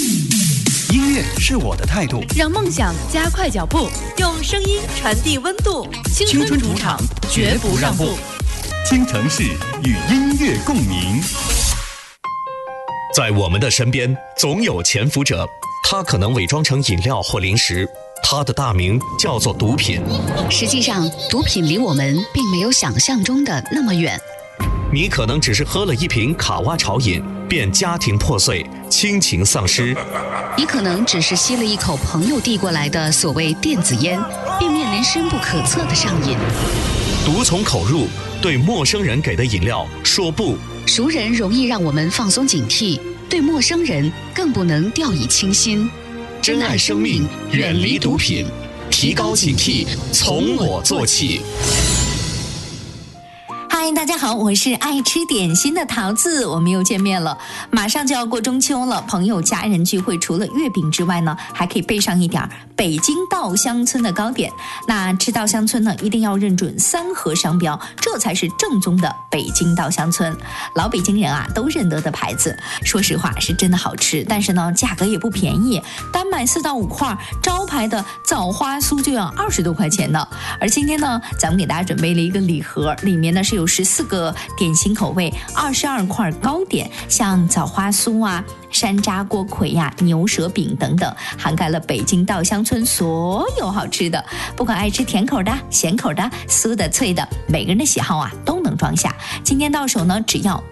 音乐是我的态度， 让梦想加快脚步，用声音传递温度。青春主场，绝不让步。 京城市与音乐共鸣。 在我们的身边，总有潜伏者，他可能伪装成饮料或零食，他的大名叫做毒品。 实际上，毒品离我们并没有想象中的那么远。 你可能只是喝了一瓶卡哇潮饮，便家庭破碎，亲情丧失； 你可能只是吸了一口朋友递过来的所谓电子烟，便面临深不可测的上瘾。 毒从口入，对陌生人给的饮料说不。 熟人容易让我们放松警惕，对陌生人更不能掉以轻心。 珍爱生命，远离毒品，提高警惕，从我做起。 嗨，大家好，我是爱吃点心的桃子，我们又见面了。马上就要过中秋了，朋友家人聚会，除了月饼之外呢，还可以备上一点北京稻香村的糕点。那吃稻香村呢，一定要认准3盒商标，这才是正宗的北京稻香村。老北京人啊都认得的牌子，说实话是真的好吃，但是呢价格也不便宜，单买4到5块招牌的枣花酥就要20多块钱呢。而今天呢，咱们给大家准备了一个礼盒，里面呢是有14个点心口味，22块糕点，像枣花酥啊、山楂锅盔呀、牛舌饼等等，涵盖了北京稻香村所有好吃的。不管爱吃甜口的、咸口的、酥的、脆的，每个人的喜好啊都能装下。今天到手呢，只要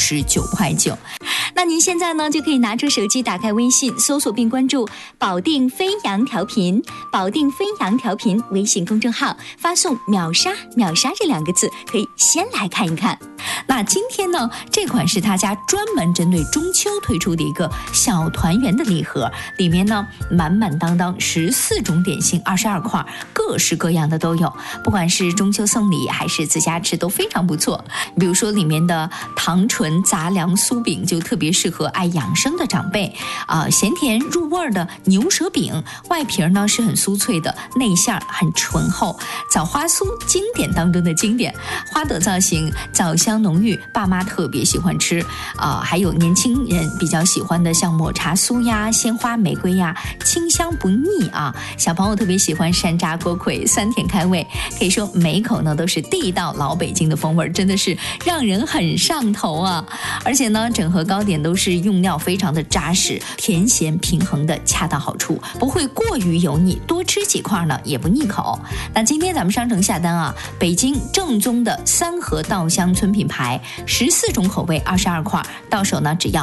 69块9。那您现在呢，就可以拿出手机，打开微信，搜索并关注保定飞扬调频，保定飞扬调频微信公众号，发送秒杀秒杀这2个字，可以先来看一看。那今天呢，这款是他家专门针对中秋推出的一个小团圆的礼盒，里面呢满满当当14种点心，22块，各式各样的都有，不管是中秋送礼还是自家吃都非常不错。比如说里面的糖醇杂粮酥饼就特别适合爱养生的长辈咸甜入味的牛舌饼，外皮呢是很酥脆的，内馅很醇厚。枣花酥经典当中的经典，花朵造型，枣香浓郁，爸妈特别喜欢吃还有年轻人比较喜欢的像抹茶酥呀、鲜花玫瑰呀，清香不腻啊。小朋友特别喜欢山楂锅盔，酸甜开胃，可以说每一口呢都是地道老北京的风味，真的是让人很上头啊。而且呢，整盒糕点都是用料非常的扎实，甜咸平衡的恰到好处，不会过于油腻，多吃几块呢也不腻口。那今天咱们商城下单啊，北京正宗的3盒稻香村品牌，14种口味，22块，到手呢只要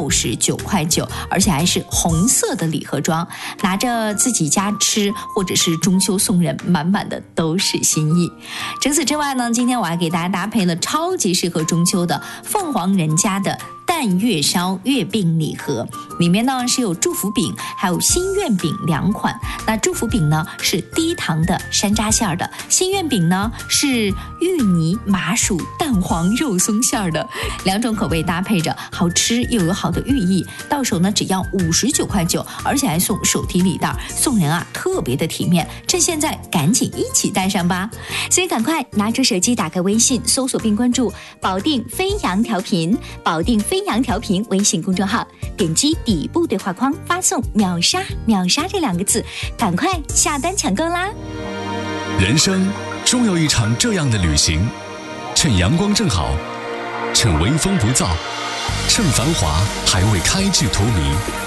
69块9，而且还是红色的礼盒装，拿着自己家吃或者是中秋送人，满满的都是心意。除此之外呢，今天我还给大家搭配了超级适合中秋的凤凰人家的蛋月烧月饼礼盒，里面呢是有祝福饼还有心愿饼2款。那祝福饼呢是低糖的山楂馅的，心愿饼呢是芋泥麻薯蛋黄肉松馅的，2种口味搭配着，好吃又有好的寓意。到手呢只要59块9，而且还送手提礼袋，送人啊特别的体面，趁现在赶紧一起带上吧。所以赶快拿出手机，打开微信，搜索并关注保定飞扬调频，保定飞扬调频微信公众号，点击底部对话框，发送秒杀秒杀这2个字，赶快下单抢购啦。 人生终有一场这样的旅行，趁阳光正好，趁微风不燥，趁繁华还未开至荼蘼，